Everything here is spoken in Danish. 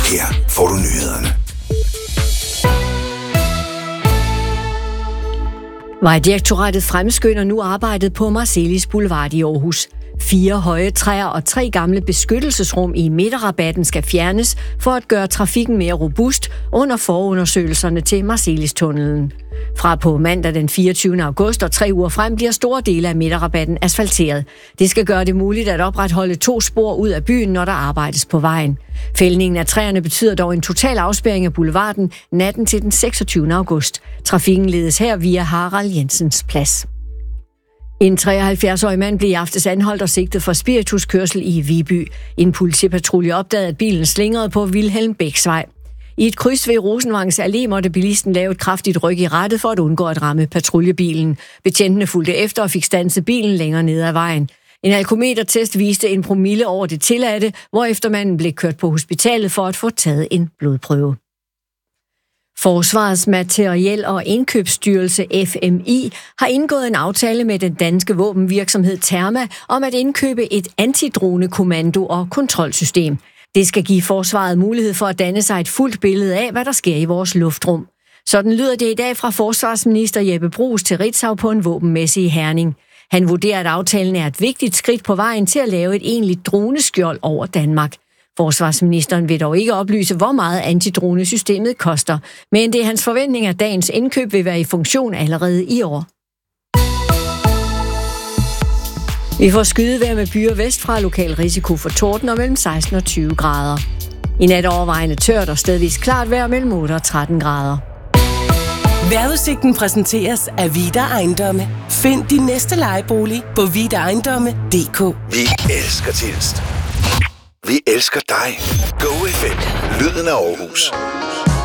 Her får du nyhederne. Vejdirektoratet fremskynder nu arbejdet på Marselis Boulevard i Aarhus. 4 høje træer og 3 gamle beskyttelsesrum i midterrabatten skal fjernes for at gøre trafikken mere robust under forundersøgelserne til Marselis-tunnelen. Fra på mandag den 24. august og 3 uger frem bliver store dele af midterrabatten asfalteret. Det skal gøre det muligt at opretholde 2 spor ud af byen, når der arbejdes på vejen. Fældningen af træerne betyder dog en total afspærring af boulevarden natten til den 26. august. Trafikken ledes her via Harald Jensens Plads. En 73-årig mand blev i aftes anholdt og sigtet for spirituskørsel i Viby. En politipatrulje opdagede, at bilen slingrede på Vilhelm Bæksvej. I et kryds ved Rosenvangs Allé måtte bilisten lave et kraftigt ryk i rattet for at undgå at ramme patruljebilen. Betjentene fulgte efter og fik standset bilen længere ned ad vejen. En alkometertest viste en promille over det tilladte, hvorefter manden blev kørt på hospitalet for at få taget en blodprøve. Forsvarets Materiel- og Indkøbsstyrelse FMI har indgået en aftale med den danske våbenvirksomhed Therma om at indkøbe et antidronekommando- og kontrolsystem. Det skal give forsvaret mulighed for at danne sig et fuldt billede af, hvad der sker i vores luftrum. Sådan lyder det i dag fra forsvarsminister Jeppe Bruus til Ritzau på en våbenmesse i Herning. Han vurderer, at aftalen er et vigtigt skridt på vejen til at lave et egentligt droneskjold over Danmark. Forsvarsministeren vil dog ikke oplyse, hvor meget antidronesystemet koster, men det er hans forventning, at dagens indkøb vil være i funktion allerede i år. Vi får skydevejr med byer vestfra, lokal risiko for torden og mellem 16 og 20 grader. I nat overvejende tørt og stedvis klart vejr mellem 8 og 13 grader. Vejrudsigten præsenteres af Vida Ejendomme. Find din næste lejebolig på vidaejendomme.dk. Vi elsker Tilst. Vi elsker dig. Go FM. Lyden af Aarhus.